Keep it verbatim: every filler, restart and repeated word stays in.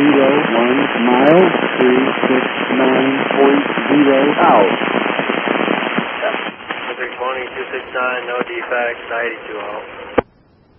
zero one miles, three six nine point zero out. District twenty, two six nine, no defects, ninety-two out.